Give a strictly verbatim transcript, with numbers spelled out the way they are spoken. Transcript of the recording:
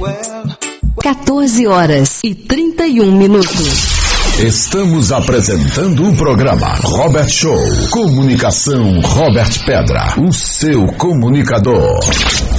quatorze horas e trinta e um minutos. Estamos apresentando o programa Robert Show. Comunicação Robert Pedra, o seu comunicador.